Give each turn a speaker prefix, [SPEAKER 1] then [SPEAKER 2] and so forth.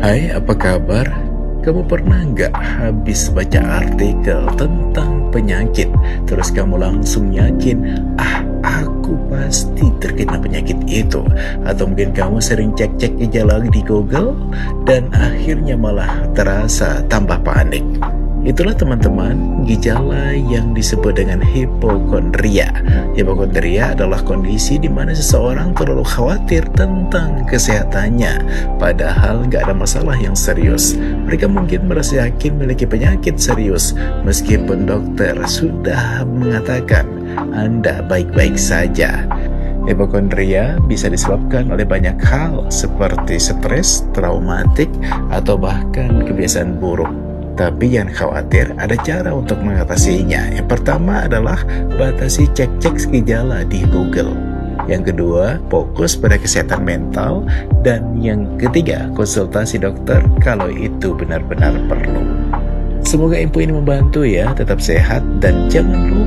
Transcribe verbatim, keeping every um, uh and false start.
[SPEAKER 1] Hai, apa kabar? Kamu pernah nggak habis baca artikel tentang penyakit, terus kamu langsung yakin, ah aku pasti terkena penyakit itu? Atau mungkin kamu sering cek-cek gejala di Google, dan akhirnya malah terasa tambah panik. Itulah teman-teman gejala yang disebut dengan hipokondria. Hipokondria adalah kondisi di mana seseorang terlalu khawatir tentang kesehatannya, padahal nggak ada masalah yang serius. Mereka mungkin merasa yakin memiliki penyakit serius, meskipun dokter sudah mengatakan Anda baik-baik saja. Hipokondria bisa disebabkan oleh banyak hal seperti stres, traumatik, atau bahkan kebiasaan buruk. Tapi jangan khawatir, ada cara untuk mengatasinya. Yang pertama adalah batasi cek-cek gejala di Google. Yang kedua, fokus pada kesehatan mental. Dan yang ketiga, konsultasi dokter kalau itu benar-benar perlu. Semoga info ini membantu ya. Tetap sehat dan jangan lupa